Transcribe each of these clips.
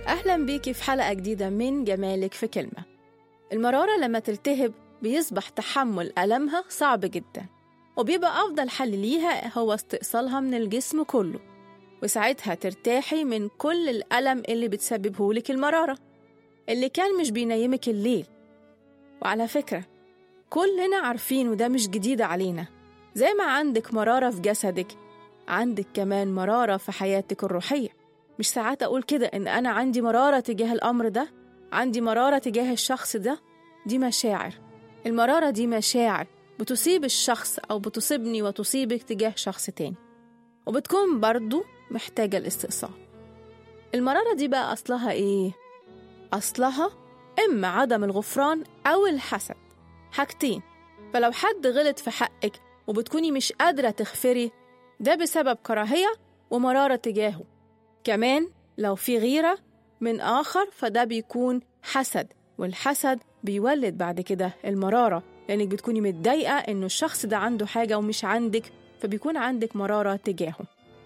أهلا بيكي في حلقة جديدة من جمالك في كلمة. المرارة لما تلتهب بيصبح تحمل ألمها صعب جدا، وبيبقى أفضل حل ليها هو استئصالها من الجسم كله، وساعتها ترتاحي من كل الألم اللي بتسببه لك المرارة اللي كان مش بينيمك الليل. وعلى فكرة كلنا عارفين وده مش جديد علينا، زي ما عندك مرارة في جسدك عندك كمان مرارة في حياتك الروحية. مش ساعات أقول كده إن أنا عندي مرارة تجاه الأمر ده، عندي مرارة تجاه الشخص ده. دي مشاعر، المرارة دي مشاعر بتصيب الشخص أو بتصيبني وتصيبك تجاه شخص تاني، وبتكون برضو محتاجة الاستئصال. المرارة دي بقى أصلها إيه؟ أصلها إما عدم الغفران أو الحسد، حاجتين. فلو حد غلط في حقك وبتكوني مش قادرة تغفري، ده بسبب كراهية ومرارة تجاهه. كمان لو في غيرة من آخر فده بيكون حسد، والحسد بيولد بعد كده المرارة، لأنك بتكوني متضايقة إنه الشخص ده عنده حاجة ومش عندك، فبيكون عندك مرارة تجاهه.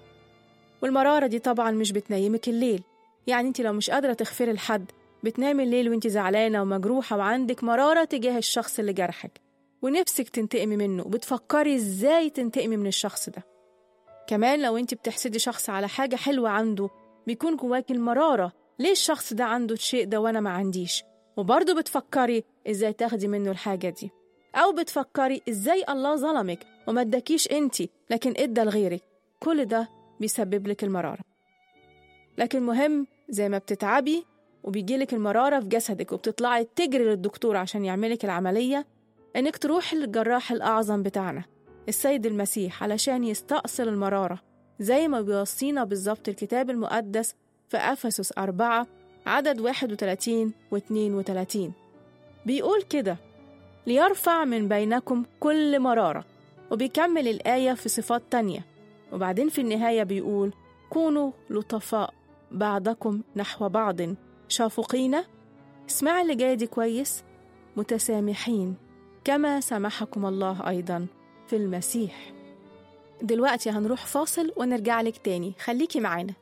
والمرارة دي طبعا مش بتنيمك الليل، يعني انت لو مش قادرة تغفري لحد بتنامي الليل وانت زعلانة ومجروحة وعندك مرارة تجاه الشخص اللي جرحك ونفسك تنتقمي منه وبتفكري ازاي تنتقمي من الشخص ده. كمان لو انت بتحسدي شخص على حاجة حلوة عنده بيكون جواك المرارة، ليه الشخص ده عنده الشيء ده وانا ما عنديش، وبرضه بتفكري ازاي تاخدي منه الحاجة دي، او بتفكري ازاي الله ظلمك وما اداكيش انت لكن ادى لغيرك. كل ده بيسبب لك المرارة. لكن مهم زي ما بتتعبي وبيجيلك المرارة في جسدك وبتطلعي تجري للدكتور عشان يعملك العملية، انك تروح للجراح الأعظم بتاعنا السيد المسيح علشان يستأصل المرارة، زي ما بيوصينا بالظبط الكتاب المقدس في أفسس 4 عدد 31 و 32. بيقول كده: ليرفع من بينكم كل مرارة. وبيكمل الآية في صفات تانية، وبعدين في النهاية بيقول: كونوا لطفاء بعضكم نحو بعض، شافقين. اسمع اللي جاي دي كويس، متسامحين كما سامحكم الله أيضا في المسيح. دلوقتي هنروح فاصل ونرجع لك تاني، خليكي معانا.